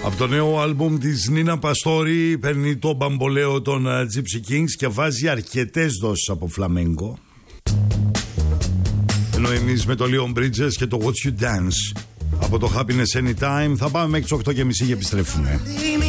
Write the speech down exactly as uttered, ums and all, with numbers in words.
Από το νέο άλμπουμ της Νίνα Παστόρη παίρνει το μπαμπολέο των Gypsy Kings και βάζει αρκετές δόσεις από φλαμέγκο. Ενώ εμείς με το Leon Bridges και το Watch You Dance από το Happiness Anytime θα πάμε μέχρι τις οκτώ και μισή και επιστρέφουμε.